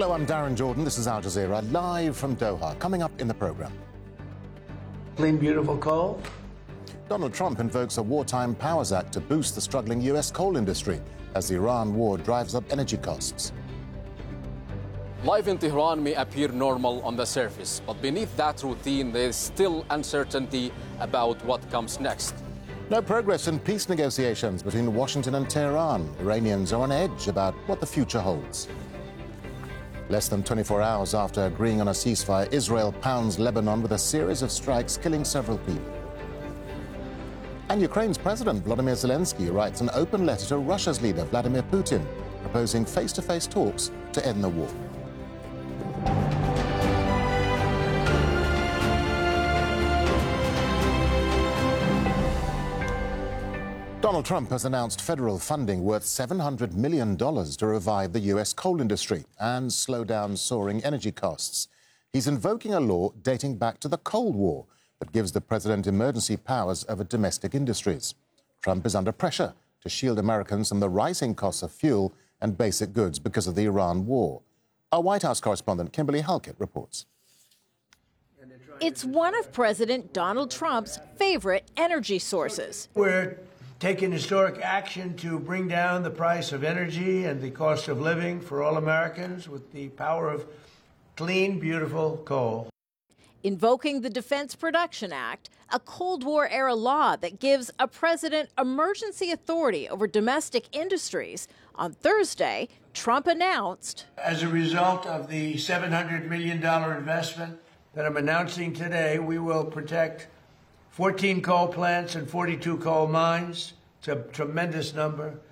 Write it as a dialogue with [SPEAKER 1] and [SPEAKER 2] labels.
[SPEAKER 1] Hello, I'm Darren Jordan. This is Al Jazeera, live from Doha. Coming up in the programme.
[SPEAKER 2] Clean, beautiful coal.
[SPEAKER 1] Donald Trump invokes a Wartime Powers Act to boost the struggling US coal industry as the Iran war drives up energy costs.
[SPEAKER 3] Life in Tehran may appear normal on the surface, but beneath that routine, there is still uncertainty about what comes next.
[SPEAKER 1] No progress in peace negotiations between Washington and Tehran. Iranians are on edge about what the future holds. Less than 24 hours after agreeing on a ceasefire, Israel pounds Lebanon with a series of strikes, killing several people. And Ukraine's President Volodymyr Zelensky writes an open letter to Russia's leader Vladimir Putin, proposing face-to-face talks to end the war. Donald Trump has announced federal funding worth $700 million to revive the U.S. coal industry and slow down soaring energy costs. He's invoking a law dating back to the Cold War that gives the president emergency powers over domestic industries. Trump is under pressure to shield Americans from the rising costs of fuel and basic goods because of the Iran war. Our White House correspondent Kimberly Halkett reports.
[SPEAKER 4] It's one of President Donald Trump's favorite energy sources.
[SPEAKER 2] We're taking historic action to bring down the price of energy and the cost of living for all Americans with the power of clean, beautiful coal.
[SPEAKER 4] Invoking the Defense Production Act, a Cold War-era law that gives a president emergency authority over domestic industries. On Thursday, Trump announced,
[SPEAKER 2] as a result of the $700 million investment that I'm announcing today, we will protect 14 coal plants and 42 coal mines. It's a tremendous number.